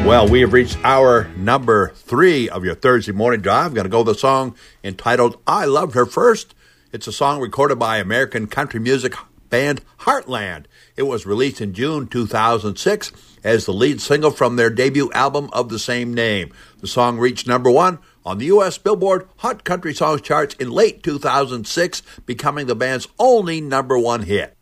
Well, we have reached hour number 3 of your Thursday morning drive. I'm going to go with a song entitled I Loved Her First. It's a song recorded by American country music band Heartland. It was released in June 2006 as the lead single from their debut album of the same name. The song reached number 1 on the U.S. Billboard Hot Country Songs charts in late 2006, becoming the band's only number 1 hit.